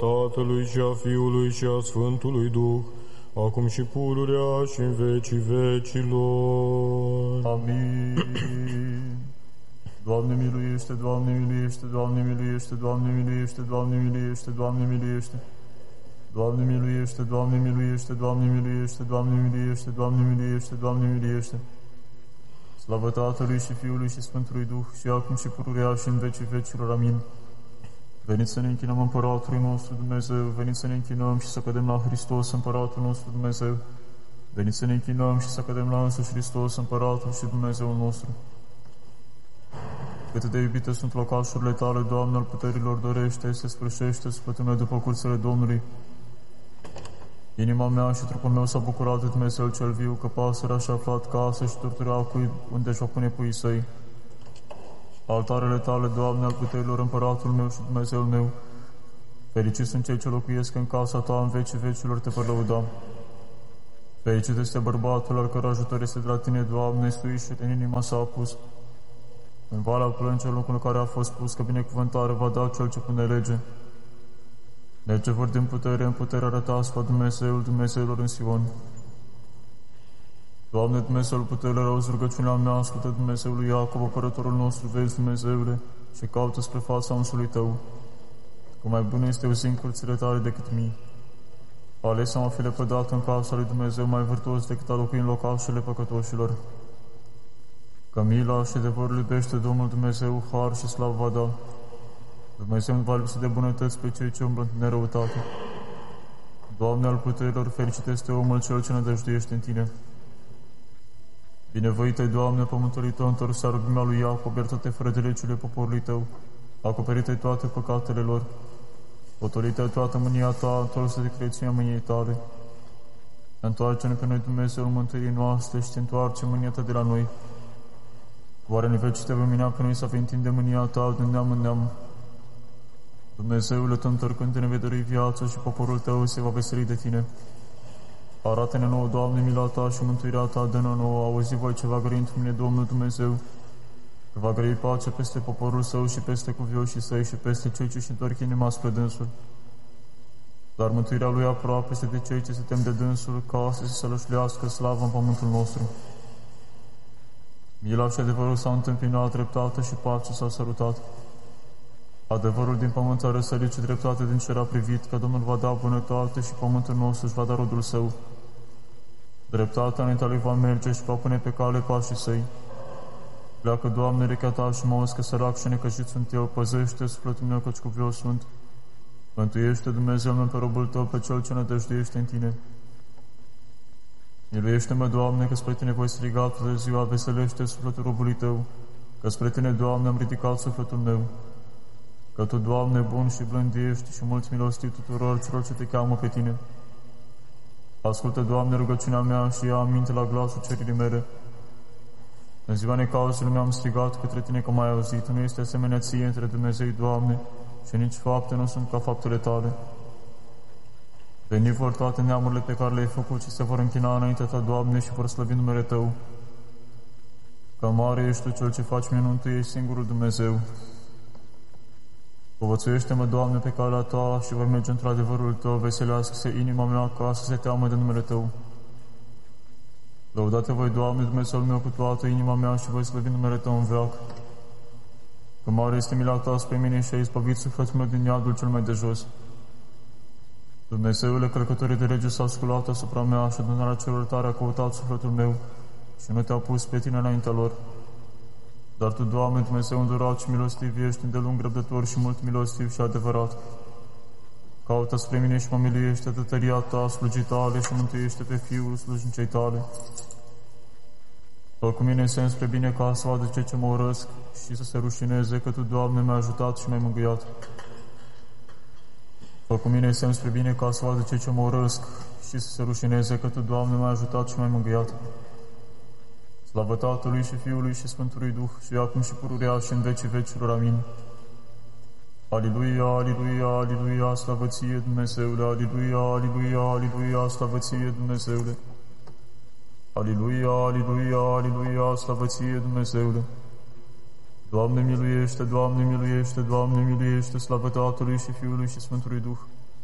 Tatălui și a Fiului și a Sfântului Duh, acum și pururea și în vecii vecilor. Amin. Doamne miluiește, Doamne miluiește, Doamne miluiește, Doamne miluiește, Doamne miluiește, Doamne miluiește. Doamne miluiește, Doamne miluiește, Doamne miluiește, Doamne miluiește, Doamne miluiește, Doamne miluiește. Slavă Tatălui și Fiului și Sfântului Duh, și acum și pururea și în vecii vecilor. Amin. Veniți să ne închinăm Împăratului nostru Dumnezeu, veniți să ne închinăm și să cădem la Hristos, Împăratul nostru Dumnezeu. Veniți să ne închinăm și să cădem la însuși Hristos, Împăratul și Dumnezeul nostru. Cât de iubite sunt locașurile Tale, Doamne, al puterilor, dorește, se sfârșește sufletul meu după cursele Domnului. Inima mea și trupul meu s-a bucurat de Dumnezeu cel viu, că pasărea și-a aflat casă și turtura cui unde și-o pune puii săi. Altarele Tale, Doamne, al puterilor, Împăratul meu și Dumnezeul meu, fericiți sunt cei ce locuiesc în casa Ta, în vecii vecilor te vor lăuda. Fericit este bărbatul al căror ajutor este de la Tine, Doamne, suișit în inima s-a apus. În valea plânge locul în care a fost pus, că binecuvântare va da cel ce pune lege. Lege vor din putere, în putere arăta asupra Dumnezeul Dumnezeilor în Sion. Doamne, Dumnezeul puterilor, auzi rugăciunea mea, ascultă Dumnezeul lui Iacov, apărătorul nostru, vezi, Dumnezeule, și caută spre fața unsului Tău, că mai bun este o zi în curțile Tale decât mii. Ales am a fi lepădat în casa lui Dumnezeu, mai vârtos decât a locui în locașele păcătoșilor. Că mila și adevărul iubește Domnul Dumnezeu, har și slavă va da. Dumnezeu nu va lipsi de bunătăți pe cei ce umblă în nerăutate. Doamne al puterilor, fericit este omul cel ce nădăjduiește în Tine. Binevoit-ai, Doamne, pământului Tău, întors rugimea lui Iacob, iertă-te fără de legile poporului Tău, acoperite-ai toate păcatele lor, potolite-ai toată mânia Ta, întors-te de crețimea mâniei Tale. Întoarce-ne pe noi, Dumnezeul mântuirii noastre, și te întoarce mânia Ta de la noi. Oare în veci te vei mânia pe noi să avem de mânia Ta din neam în neam? Dumnezeule, Tău, întorcând ne vei dărui viață și poporul Tău se va veseli de Tine. Arată-ne nouă, Doamne, mila Ta și mântuirea Ta, dă-ne nouă, auzi voi ce va grăi într mine, Domnul Dumnezeu, că va grăi pace peste poporul Său și peste cuvioșii Săi și peste cei ce își întorc inima spre Dânsul. Dar mântuirea Lui aproape este de cei ce se tem de Dânsul, ca să se sălășluiască slava în pământul nostru. Mila și adevărul s-au întâmpinat, dreptate și pace s-au sărutat. Adevărul din pământ a răsărit și dreptate din cer a privit, că Domnul va da bunătate și pământul nostru își va da rodul său. Dreptatea înaintea Lui va merge și va pune pe cale pașii Săi. Pleacă, Doamne, rechea Ta și mă auzi, că sărac și necăjit sunt eu, păzește sufletul meu, căci cuvios sunt. Mântuiește, Dumnezeu meu, pe robul Tău, pe cel ce nădăjduiește în Tine. Miluiește-mă, Doamne, că spre Tine voi striga toată ziua, veselește sufletul robului Tău, că spre Tine, Doamne, am ridicat sufletul meu. Că Tu, Doamne, bun și blând ești și mult milostiv tuturor celor ce Te cheamă pe Tine. Ascultă, Doamne, rugăciunea mea și ia aminte la glasul cererii mele. În ziua necauzului mi-am strigat către Tine, că m-ai auzit. Nu este asemenea Ție între Dumnezei, Doamne, și nici fapte nu sunt ca faptele Tale. Veni vor toate neamurile pe care le-ai făcut și se vor închina înaintea Ta, Doamne, și vor slăvi numele Tău. Că mare ești Tu, Cel ce faci minuni, Tu ești singurul Dumnezeu. Povățuiește-mă, Doamne, pe calea Ta și voi merge într-adevărul Tău, veselească-se inima mea ca să se teamă de numele Tău. Lăudate voi, Doamne, Dumnezeul meu, cu toată inima mea și voi slăvi numele Tău în veac. Că mare este mila Ta spre mine și ai izbăvit sufletul meu din iadul cel mai de jos. Dumnezeule, călcătorii de lege s-au sculat asupra mea și adunarea celor tare a căutat sufletul meu și nu Te-au pus pe Tine înaintea lor. Dar Tu, Doamne, Dumnezeu îndurat și milostiv, ești îndelung răbdător și mult milostiv și adevărat. Caută spre mine și mă miluiește de tăria Ta, slujii Tale, și mântuiește pe Fiul slujnicei Tale. Fă cu mine semn spre bine, ca să vadă cei ce mă urăsc și să se rușineze, că Tu, Doamne, mi-ai ajutat și mi-ai mângâiat. Fă cu mine semn spre bine, ca să vadă cei ce mă urăsc și să se rușineze, că Tu, Doamne, mi-ai ajutat și mi-ai mângâiat. Slavă Tatălui și Fiului și Sfântului Duh, și acum și pururea și în vecii vecilor. Amin. Aliluia, aliluia, aliluia, slavă Ție, Dumnezeule, aliluia, aliluia, aliluia, slavă Ție, Dumnezeule. Aliluia, aliluia, aliluia, slavă Ție, Dumnezeule. Doamne miluiește, Doamne miluiește, Doamne miluiește, slavă Tatălui și Fiului și Sfântului Duh,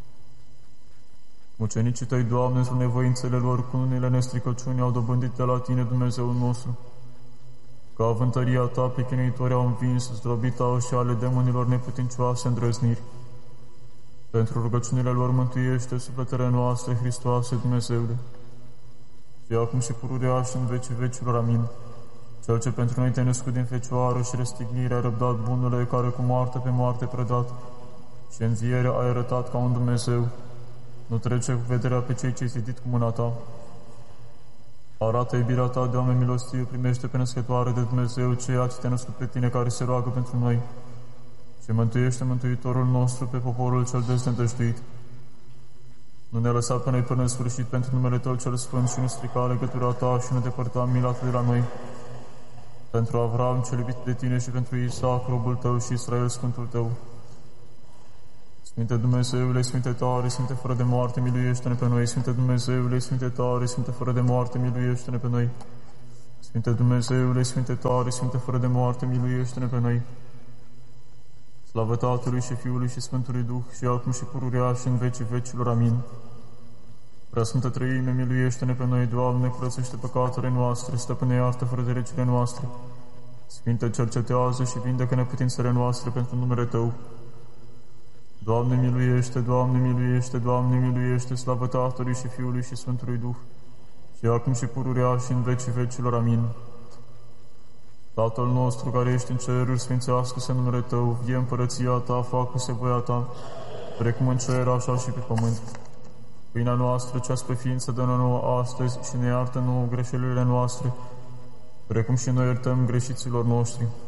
Ucenicii Tăi, Doamne, într-o nevoințele lor, cu unele nestricăciuni, au dobândit de la Tine, Dumnezeul nostru. Ca avântăria Ta, pe chinuitori au învins, zdrobit au și ale demonilor neputincioase îndrăzniri. Pentru rugăciunile lor mântuiește sufletele noastre, Hristoase, Dumnezeule. Și acum și pururea și în vecii vecilor, amin. Cel ce pentru noi Te-ai născut din Fecioară și răstignire ai răbdat bunule, care cu moarte pe moarte predat și înviere ai arătat ca un Dumnezeu, nu trece cu vederea pe cei ce-ai zidit cu mâna Ta. Arată iubirea Ta, Doamne milostiv, primește pe născătoare de Dumnezeu ceea ce Te-a născut pe Tine, care se roagă pentru noi, și mântuiește Mântuitorul nostru pe poporul cel deznădăjduit. Nu ne lăsa pe noi până în sfârșit pentru numele Tău cel Sfânt și nu strica legătura Ta și nu depărta mila Ta de la noi. Pentru Avram cel iubit de Tine și pentru Isaac, robul Tău, și Israel, Sfântul Tău. Sfinte Dumnezeule, Sfinte tare, Sfinte fără de moarte, miluiește-ne pe noi. Sfinte Dumnezeule, Sfinte tare, Sfinte fără de moarte, miluiește-ne pe noi. Sfinte Dumnezeule, Sfinte tare, Sfinte fără de moarte, miluiește-ne pe noi. Slavă Tatălui și Fiului și Sfântului Duh, și acum și pururea și în vecii vecilor. Amin. Preasfântă Trăime, miluiește-ne pe noi, Doamne, curățește păcatele noastre, stăpâne, iartă fără de legile noastre. Sfinte, cercetează și vindecă neputințele noastre pentru numele Tău. Doamne miluiește, Doamne miluiește, Doamne miluiește, slavă Tatălui și Fiului și Sfântului Duh, și acum și pururea și în vecii vecilor. Amin. Tatăl nostru care ești în ceruri, sfințească-se numele Tău, vie împărăția Ta, facă-se voia Ta, precum în cer, așa și pe pământ. Pâinea noastră, cea spre ființă, dă-ne nouă astăzi și ne iartă nouă greșelile noastre, precum și noi iertăm greșiților noștri.